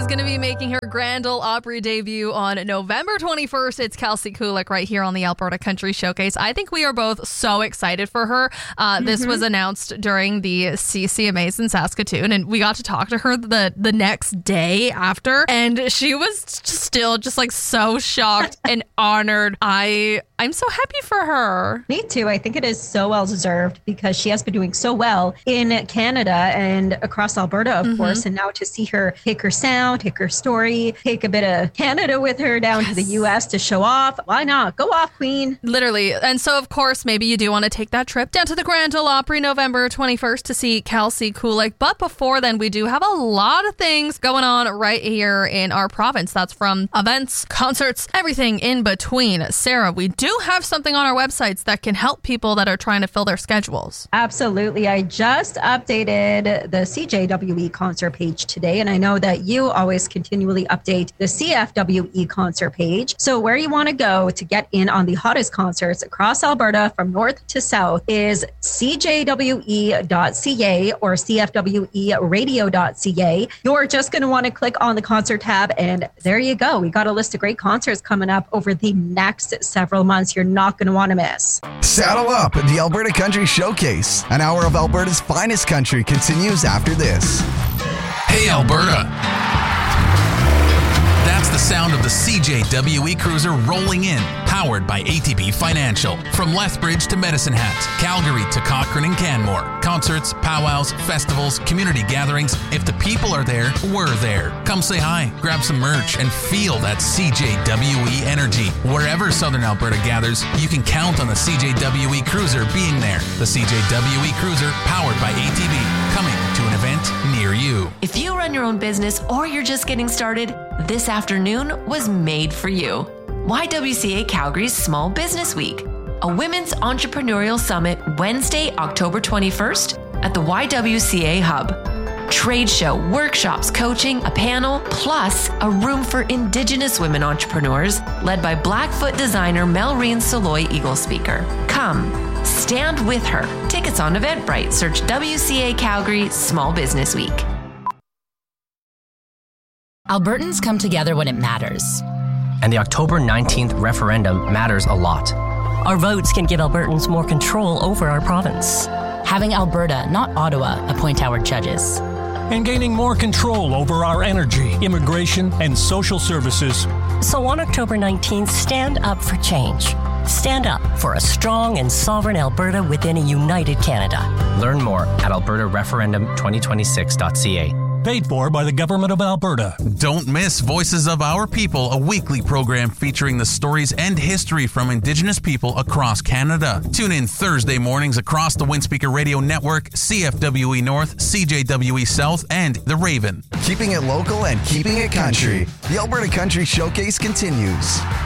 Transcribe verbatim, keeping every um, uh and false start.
is going to be making her Grand Ole Opry debut on November twenty-first. It's Kelsey Kulik right here on the Alberta Country Showcase. I think we are both so excited for her. Uh, mm-hmm. This was announced during the C C M As in Saskatoon, and we got to talk to her the, the next day after, and she was still just like so shocked and honored. I, I'm so happy for her. Me too. I think it is so well deserved because she has been doing so well in Canada and across Alberta, of mm-hmm. course, and now to see her take her sound, take her story, take a bit of Canada with her down yes. to the U S to show off. Why not? Go off, Queen. Literally. And so, of course, maybe you do want to take that trip down to the Grand Ole Opry November twenty-first to see Kelsey Kulik. But before then, we do have a lot of things going on right here in our province. That's from events, concerts, everything in between. Sarah, we do have something on our websites that can help people that are trying to fill their schedules. Absolutely. I just updated the C J W E concert page today, and I know that you always continually update the C F W E concert page. So where you want to go to get in on the hottest concerts across Alberta from north to south is C J W E dot C A or C F W E radio dot C A. You're just going to want to click on the concert tab, and there you go. We got a list of great concerts coming up over the next several months you're not going to want to miss. Saddle up at the Alberta Country Showcase. An hour of Alberta's finest country continues after this. Hey, Alberta. That's the sound of the C J W E Cruiser rolling in, powered by A T B Financial. From Lethbridge to Medicine Hat, Calgary to Cochrane and Canmore. Concerts, powwows, festivals, community gatherings. If the people are there, we're there. Come say hi, grab some merch, and feel that C J W E energy. Wherever Southern Alberta gathers, you can count on the C J W E Cruiser being there. The C J W E Cruiser, powered by A T B, coming to an event near you. If you run your own business or you're just getting started, this afternoon was made for you. Y W C A Calgary's Small Business Week, a women's entrepreneurial summit Wednesday, October twenty-first at the Y W C A Hub. Trade show, workshops, coaching, a panel, plus a room for Indigenous women entrepreneurs led by Blackfoot designer Melreen Soloy Eagle Speaker. Come, stand with her. Tickets on Eventbrite. Search W C A Calgary Small Business Week. Albertans come together when it matters. And the October nineteenth referendum matters a lot. Our votes can give Albertans more control over our province. Having Alberta, not Ottawa, appoint our judges. And gaining more control over our energy, immigration, and social services. So on October nineteenth, stand up for change. Stand up for a strong and sovereign Alberta within a united Canada. Learn more at alberta referendum twenty twenty-six dot c a. Paid for by the Government of Alberta. Don't miss Voices of Our People, a weekly program featuring the stories and history from Indigenous people across Canada. Tune in Thursday mornings across the Windspeaker Radio Network, C F W E North, C J W E South, and The Raven. Keeping it local and keeping it country. The Alberta Country Showcase continues.